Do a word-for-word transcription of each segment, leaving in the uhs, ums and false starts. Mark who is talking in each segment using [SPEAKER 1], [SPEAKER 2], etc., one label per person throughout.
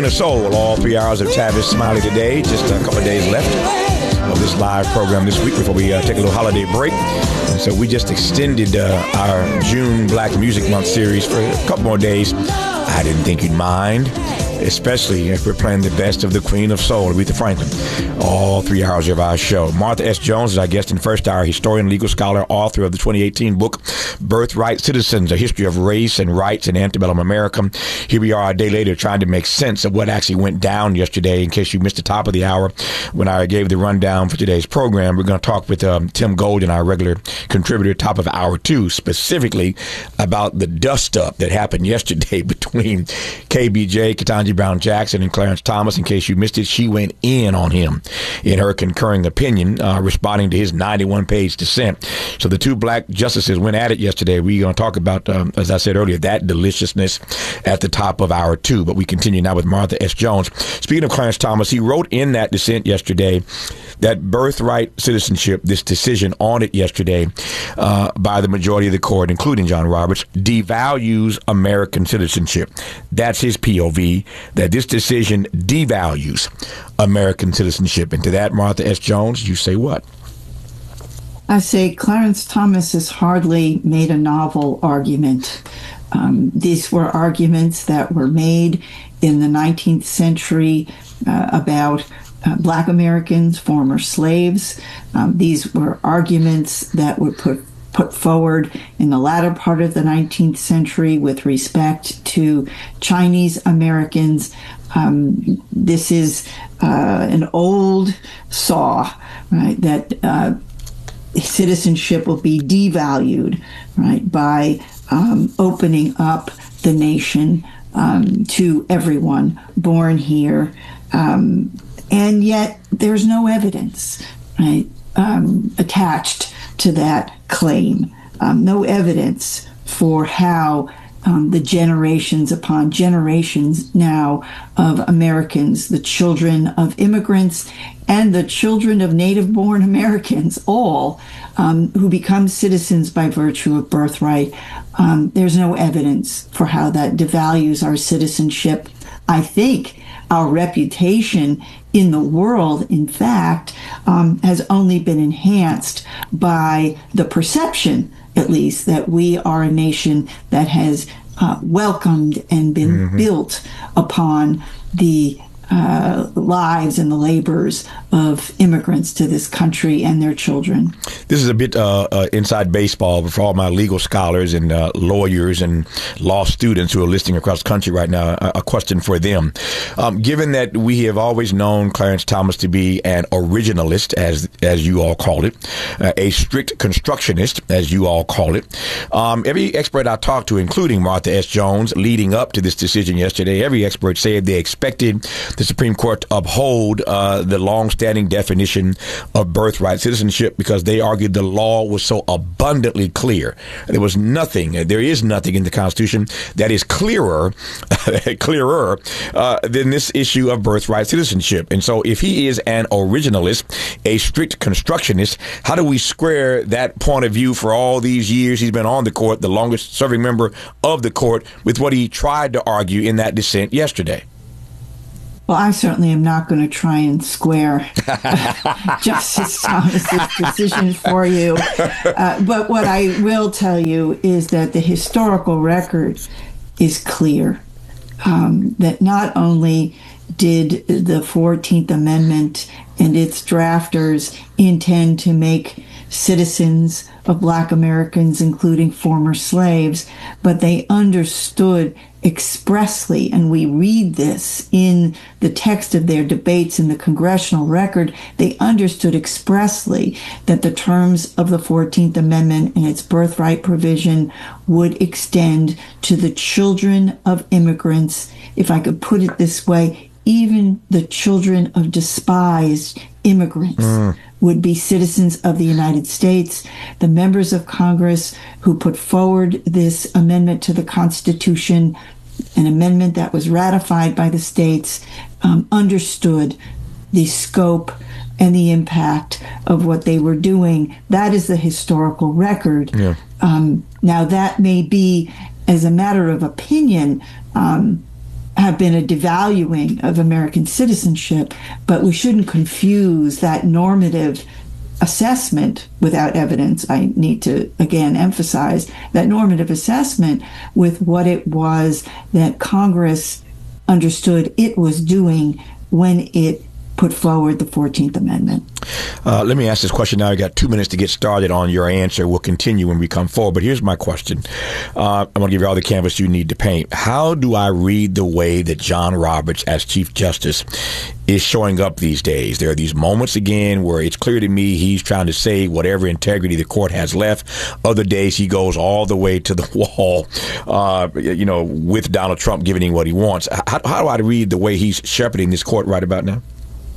[SPEAKER 1] Queen of Soul, all three hours of Tavis Smiley today. Just a couple of days left of this live program this week before we uh, take a little holiday break. And so we just extended uh, our June Black Music Month series for a couple more days. I didn't think you'd mind, especially if we're playing the best of the Queen of Soul, Aretha Franklin, all three hours of our show. Martha S. Jones is our guest in first hour, historian, legal scholar, author of the twenty eighteen book, Birthright Citizens, A History of Race and Rights in Antebellum America. Here we are a day later trying to make sense of what actually went down yesterday. In case you missed the top of the hour when I gave the rundown for today's program, we're going to talk with um, Tim Golden, our regular contributor, top of hour two, specifically about the dust-up that happened yesterday between K B J, Ketanji Brown Jackson, and Clarence Thomas. In case you missed it, she went in on him in her concurring opinion, uh, responding to his ninety-one page dissent. So the two black justices went at it yesterday. We're going to talk about, um, as I said earlier, that deliciousness at the top of hour two. But we continue now with Martha S. Jones. Speaking of Clarence Thomas, he wrote in that dissent yesterday that birthright citizenship, this decision on it yesterday uh, by the majority of the court, including John Roberts, devalues American citizenship. That's his P O V, that this decision devalues American citizenship. And to that, Martha S. Jones, you say what?
[SPEAKER 2] I say Clarence Thomas has hardly made a novel argument. Um, these were arguments that were made in the nineteenth century uh, about uh, Black Americans, former slaves. Um, these were arguments that were put put forward in the latter part of the nineteenth century with respect to Chinese Americans. Um, this is uh, an old saw, right, that uh, citizenship will be devalued, right, by um, opening up the nation um, to everyone born here. Um, and yet there's no evidence, right, um, attached to that claim. Um, no evidence for how um, the generations upon generations now of Americans, the children of immigrants and the children of native-born Americans, all um, who become citizens by virtue of birthright, um, there's no evidence for how that devalues our citizenship. I think our reputation in the world, in fact, um, has only been enhanced by the perception, at least, that we are a nation that has uh, welcomed and been mm-hmm. built upon the uh, lives and the labors of immigrants to this country and their children.
[SPEAKER 1] This is a bit uh, uh, inside baseball, but for all my legal scholars and uh, lawyers and law students who are listening across the country right now, a, a question for them. Um, given that we have always known Clarence Thomas to be an originalist, as as you all call it, uh, a strict constructionist, as you all call it, um, every expert I talked to, including Martha S. Jones, leading up to this decision yesterday, every expert said they expected the Supreme Court to uphold uh, the long-standing definition of birthright citizenship because they argued the law was so abundantly clear. There was nothing, there is nothing in the Constitution that is clearer, clearer uh, than this issue of birthright citizenship. And so if he is an originalist, a strict constructionist, how do we square that point of view for all these years he's been on the court, the longest serving member of the court, with what he tried to argue in that dissent yesterday?
[SPEAKER 2] Well, I certainly am not going to try and square uh, Justice Thomas's decision for you. Uh, but what I will tell you is that the historical record is clear, um, that not only did the fourteenth Amendment and its drafters intend to make citizens of Black Americans, including former slaves, but they understood expressly, and we read this in the text of their debates in the congressional record, they understood expressly that the terms of the fourteenth Amendment and its birthright provision would extend to the children of immigrants, if I could put it this way, even the children of despised immigrants mm. would be citizens of the United States. The members of Congress who put forward this amendment to the Constitution, an amendment that was ratified by the states, um, understood the scope and the impact of what they were doing. That is the historical record. Yeah. Um, now, that may be, as a matter of opinion, um, have been a devaluing of American citizenship, but we shouldn't confuse that normative assessment without evidence. I need to again emphasize that normative assessment with what it was that Congress understood it was doing when it put forward the fourteenth Amendment.
[SPEAKER 1] Uh, let me ask this question now. You got two minutes to get started on your answer. We'll continue when we come forward. But here's my question. Uh, I'm going to give you all the canvas you need to paint. How do I read the way that John Roberts, as Chief Justice, is showing up these days? There are these moments again where it's clear to me he's trying to save whatever integrity the court has left. Other days he goes all the way to the wall, uh, you know, with Donald Trump giving him what he wants. How, how do I read the way he's shepherding this court right about now?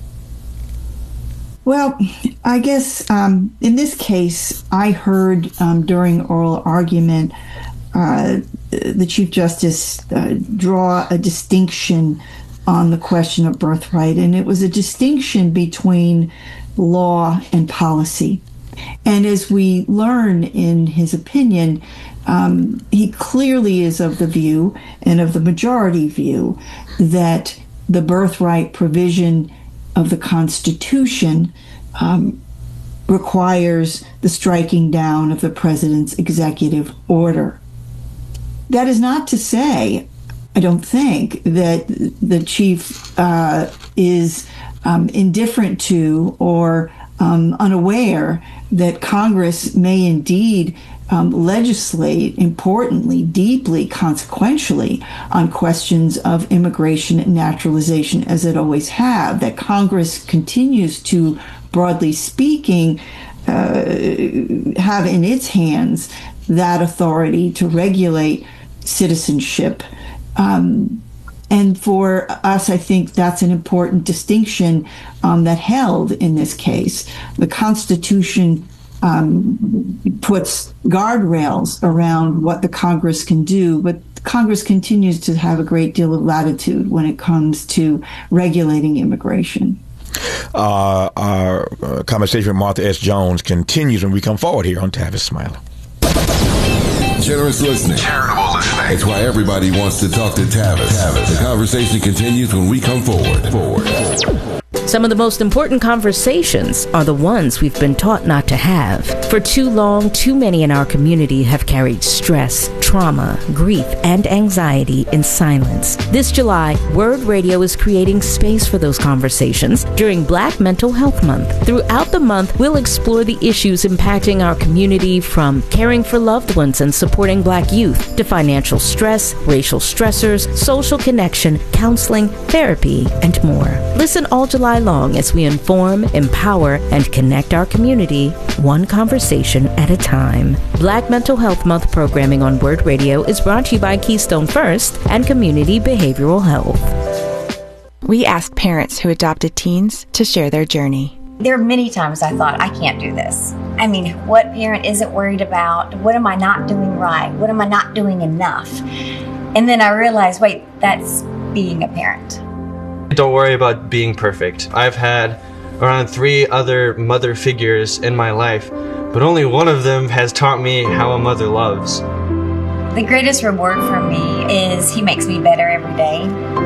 [SPEAKER 2] Well, I guess um, in this case, I heard um, during oral argument uh, the Chief Justice uh, draw a distinction on the question of birthright, and it was a distinction between law and policy. And as we learn in his opinion, um, he clearly is of the view, and of the majority view, that the birthright provision of the Constitution um, requires the striking down of the president's executive order. That is not to say, I don't think, that the chief uh, is um, indifferent to or um, unaware that Congress may indeed um, legislate importantly, deeply, consequentially on questions of immigration and naturalization, as it always have, that Congress continues to, broadly speaking, uh, have in its hands that authority to regulate citizenship. Um, and for us, I think that's an important distinction um, that held in this case. The Constitution um, puts guardrails around what the Congress can do, but Congress continues to have a great deal of latitude when it comes to regulating immigration.
[SPEAKER 1] Uh, our uh, conversation with Martha S. Jones continues when we come forward here on Tavis Smiley.
[SPEAKER 3] Generous listening. Charitable listening. It's why everybody wants to talk to Tavis. Tavis. The conversation continues when we come forward. Forward. forward.
[SPEAKER 4] Some of the most important conversations are the ones we've been taught not to have. For too long, too many in our community have carried stress, trauma, grief, and anxiety in silence. This July, Word Radio is creating space for those conversations during Black Mental Health Month. Throughout the month, we'll explore the issues impacting our community, from caring for loved ones and supporting Black youth to financial stress, racial stressors, social connection, counseling, therapy, and more. Listen all July long as we inform, empower, and connect our community, one conversation at a time. Black Mental Health Month programming on Word Radio is brought to you by Keystone First and Community Behavioral Health.
[SPEAKER 5] We ask parents who adopted teens to share their journey.
[SPEAKER 6] There are many times I thought, I can't do this. I mean, what parent isn't worried about? What am I not doing right? What am I not doing enough? And then I realized, wait, that's being a parent.
[SPEAKER 7] Don't worry about being perfect. I've had around three other mother figures in my life, but only one of them has taught me how a mother loves.
[SPEAKER 6] The greatest reward for me is he makes me better every day.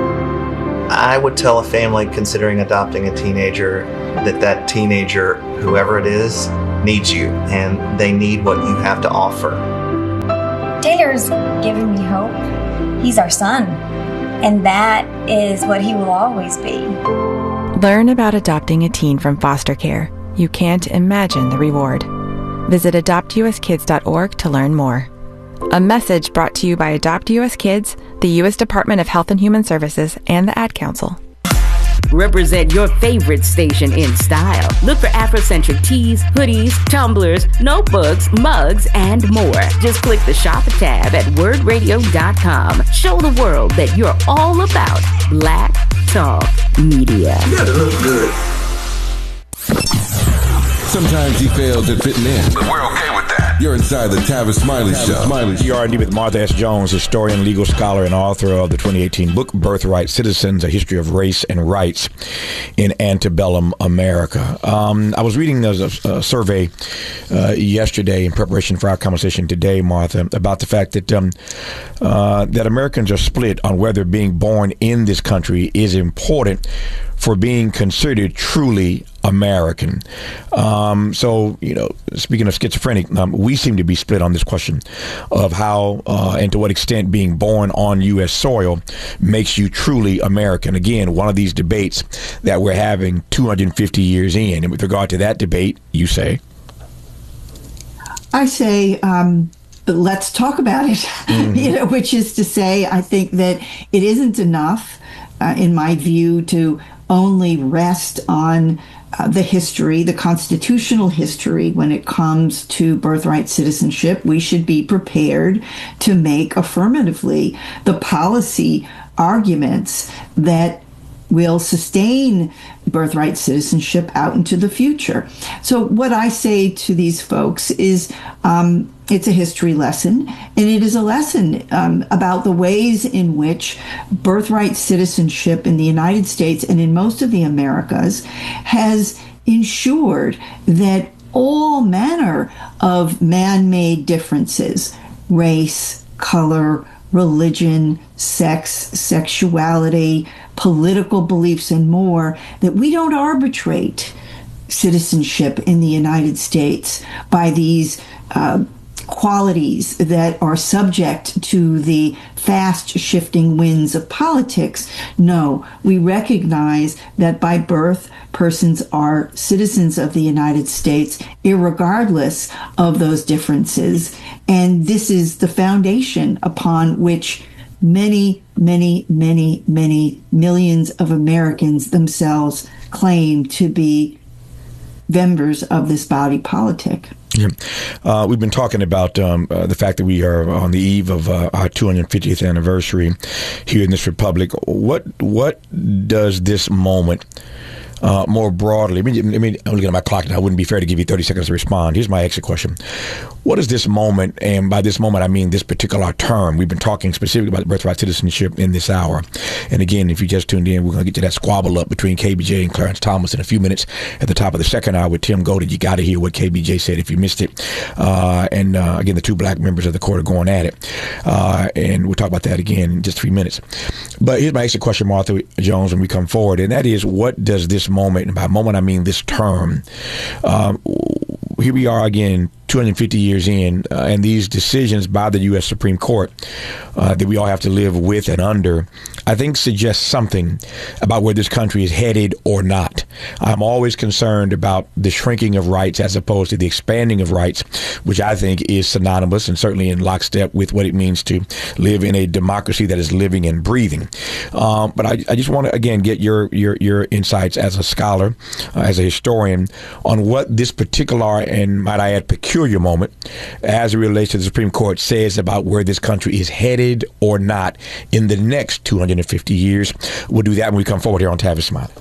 [SPEAKER 8] I would tell a family considering adopting a teenager that that teenager, whoever it is, needs you, and they need what you have to offer.
[SPEAKER 6] Taylor's giving me hope. He's our son, and that is what he will always be.
[SPEAKER 5] Learn about adopting a teen from foster care. You can't imagine the reward. Visit adopt u s kids dot org to learn more. A message brought to you by Adopt U S Kids, the U S Department of Health and Human Services, and the Ad Council.
[SPEAKER 4] Represent your favorite station in style. Look for Afrocentric tees, hoodies, tumblers, notebooks, mugs, and more. Just click the Shop tab at word radio dot com. Show the world that you're all about Black Talk Media.
[SPEAKER 3] You gotta look good. Sometimes he fails at fitting in, but we're okay with that. You're inside the Tavis Smiley Show. Smiley
[SPEAKER 1] Show. You are indeed with Martha S. Jones, historian, legal scholar, and author of the twenty eighteen book, Birthright Citizens, A History of Race and Rights in Antebellum America. Um, I was reading a, a survey uh, yesterday in preparation for our conversation today, Martha, about the fact that um, uh, that Americans are split on whether being born in this country is important for being considered truly American. Um, so, you know, speaking of schizophrenic, um, we seem to be split on this question of how uh, and to what extent being born on U S soil makes you truly American. Again, one of these debates that we're having two hundred fifty years in. And with regard to that debate, you say?
[SPEAKER 2] I say, um, let's talk about it, mm-hmm. you know, which is to say, I think that it isn't enough, uh, in my view, to only rest on uh, the history, the constitutional history when it comes to birthright citizenship. We should be prepared to make affirmatively the policy arguments that will sustain birthright citizenship out into the future. So what I say to these folks is um, it's a history lesson, and it is a lesson um, about the ways in which birthright citizenship in the United States and in most of the Americas has ensured that all manner of man-made differences, race, color, religion, sex, sexuality, political beliefs, and more, that we don't arbitrate citizenship in the United States by these uh, qualities that are subject to the fast shifting winds of politics. No, we recognize that by birth, persons are citizens of the United States, irregardless of those differences. And this is the foundation upon which many, many, many, many millions of Americans themselves claim to be members of this body politic.
[SPEAKER 1] Yeah. Uh, we've been talking about um, uh, the fact that we are on the eve of uh, our two hundred fiftieth anniversary here in this republic. What what does this moment uh, more broadly, I mean, I mean, I'm looking at my clock now, it wouldn't be fair to give you thirty seconds to respond. Here's my exit question. What is this moment, and by this moment I mean this particular term? We've been talking specifically about birthright citizenship in this hour. And again, if you just tuned in, we're going to get to that squabble up between K B J and Clarence Thomas in a few minutes at the top of the second hour with Tim Golden. You got to hear what K B J said if you missed it. Uh, and uh, again, the two black members of the court are going at it. Uh, and we'll talk about that again in just a few minutes. But here's my exit question, Martha Jones, when we come forward, and that is, what does this moment, and by moment I mean this term, um, here we are again, two hundred fifty years in, uh, and these decisions by the U S Supreme Court uh, that we all have to live with and under, I think suggests something about where this country is headed or not. I'm always concerned about the shrinking of rights as opposed to the expanding of rights, which I think is synonymous and certainly in lockstep with what it means to live in a democracy that is living and breathing. Um, but I, I just want to, again, get your, your, your insights as a scholar, uh, as a historian, on what this particular, and might I add, peculiar moment as it relates to the Supreme Court says about where this country is headed or not in the next two hundred fifty years. We'll do that when we come forward here on Tavis Smiley.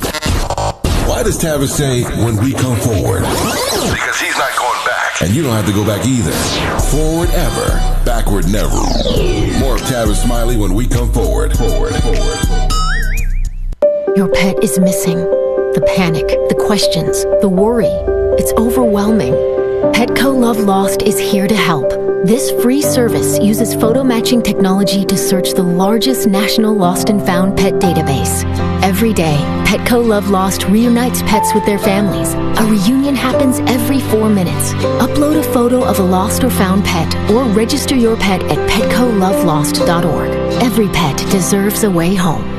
[SPEAKER 3] Why does Tavis say when we come forward? Because he's not going back. And you don't have to go back either. Forward ever, backward never. More of Tavis Smiley when we come forward. Forward, forward.
[SPEAKER 9] Your pet is missing. The panic, the questions, the worry. It's overwhelming. Petco Love Lost is here to help. This free service uses photo matching technology to search the largest national lost and found pet database. Every day, Petco Love Lost reunites pets with their families. A reunion happens every four minutes. Upload a photo of a lost or found pet or register your pet at petco love lost dot org. Every pet deserves a way home.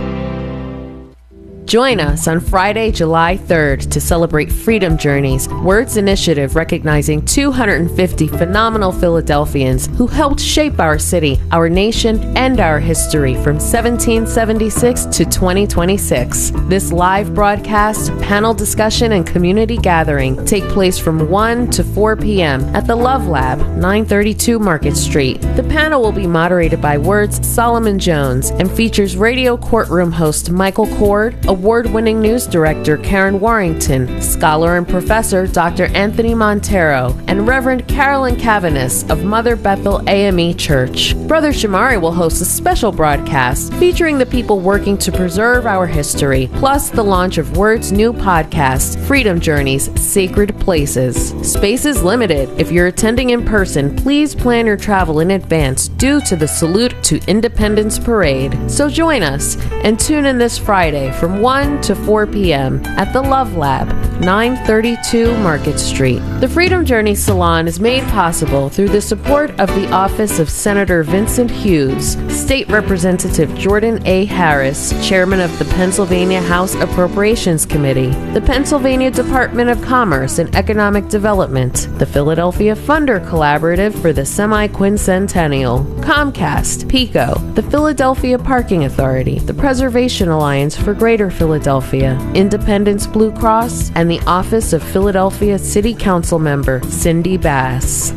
[SPEAKER 10] Join us on Friday, July third to celebrate Freedom Journeys, Words Initiative recognizing two hundred fifty phenomenal Philadelphians who helped shape our city, our nation, and our history from seventeen seventy-six to twenty twenty-six. This live broadcast, panel discussion, and community gathering take place from one to four p.m. at the Love Lab, nine thirty-two Market Street. The panel will be moderated by Words Solomon Jones and features radio courtroom host Michael Cord, award-winning news director Karen Warrington, scholar and professor Doctor Anthony Montero, and Reverend Carolyn Cavanis of Mother Bethel A M E Church. Brother Shamari will host a special broadcast featuring the people working to preserve our history, plus the launch of Word's new podcast, Freedom Journeys, Sacred Places. Space is limited. If you're attending in person, please plan your travel in advance due to the Salute to Independence Parade. So join us and tune in this Friday from one to four p.m. at the Love Lab, nine thirty-two Market Street. The Freedom Journey Salon is made possible through the support of the Office of Senator Vincent Hughes, State Representative Jordan A. Harris, Chairman of the Pennsylvania House Appropriations Committee, the Pennsylvania Department of Commerce and Economic Development, the Philadelphia Funder Collaborative for the Semi-Quincentennial, Comcast, PICO, the Philadelphia Parking Authority, the Preservation Alliance for Greater Philadelphia, Independence Blue Cross, and the Office of Philadelphia City Council Member Cindy Bass.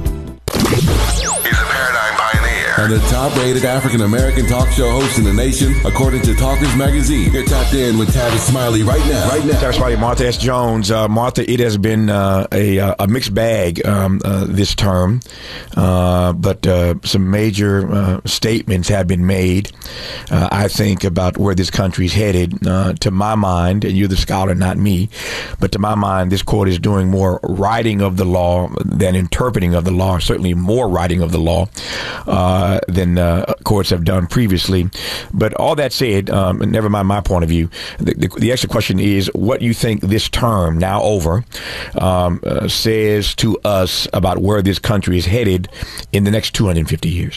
[SPEAKER 3] And the top-rated African-American talk show host in the nation, according to Talkers Magazine. You're tapped in with Tavis Smiley right now. Right now.
[SPEAKER 1] Tavis Smiley, Martha S. Jones. Uh, Martha, it has been uh, a, a mixed bag um, uh, this term, uh, but uh, some major uh, statements have been made, uh, I think, about where this country's headed. Uh, to my mind, and you're the scholar, not me, but to my mind, this court is doing more writing of the law than interpreting of the law, certainly more writing of the law. Uh, Uh, than uh, courts have done previously. But all that said, um, and never mind my point of view, the, the, the extra question is what you think this term, now over, um, uh, says to us about where this country is headed in the next two hundred fifty years.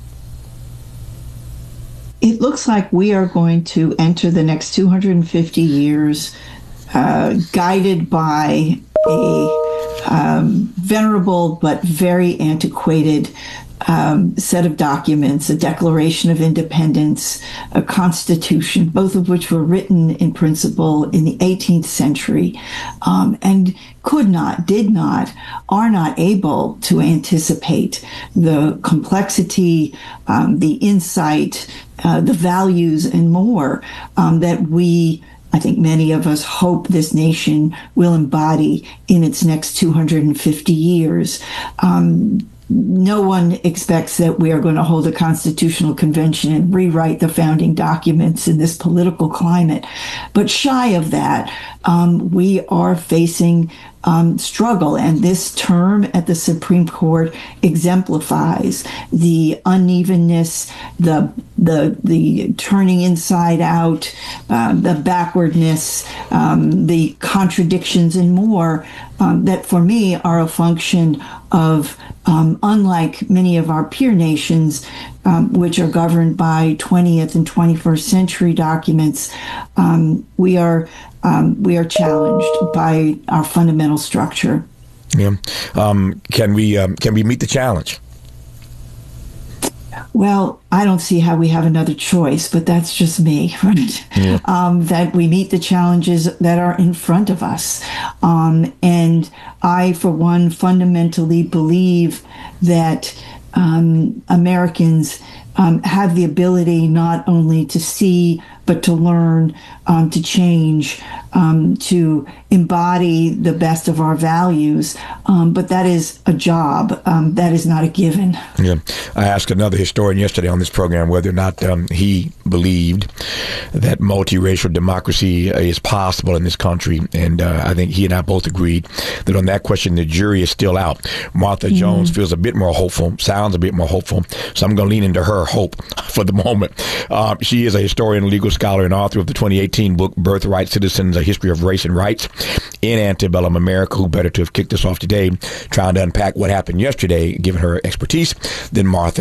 [SPEAKER 2] It looks like we are going to enter the next two hundred fifty years uh, guided by a um, venerable but very antiquated Um, set of documents, a Declaration of Independence, a Constitution, both of which were written in principle in the eighteenth century, um, and could not, did not, are not able to anticipate the complexity, um, the insight, uh, the values, and more um, that we I think many of us hope this nation will embody in its next two hundred fifty years. Um, No one expects that we are going to hold a constitutional convention and rewrite the founding documents in this political climate. But shy of that, um, we are facing um, struggle. And this term at the Supreme Court exemplifies the unevenness, the the the turning inside out, uh, the backwardness, um, the contradictions, and more um, that for me are a function of Um, unlike many of our peer nations, um, which are governed by twentieth and twenty-first century documents, um, we are um, we are challenged by our fundamental structure.
[SPEAKER 1] Yeah, um, can we um, can we meet the challenge?
[SPEAKER 2] Well, I don't see how we have another choice, but that's just me, right? Yeah. Um, that we meet the challenges that are in front of us. Um, and I, for one, fundamentally believe that um, Americans um, have the ability not only to see, but to learn, um, to change, um, to embody the best of our values. Um, but that is a job. Um, that is not a given.
[SPEAKER 1] Yeah. I asked another historian yesterday on this program whether or not um, he believed that multiracial democracy is possible in this country. And uh, I think he and I both agreed that on that question, the jury is still out. Martha mm-hmm. Jones feels a bit more hopeful, sounds a bit more hopeful. So I'm going to lean into her hope for the moment. Um, she is a historian, legal scholar, and author of the twenty eighteen book, Birthright Citizens, A History of Race and Rights in Antebellum America. Who better to have kicked us off today, trying to unpack what happened yesterday, given her expertise, than Martha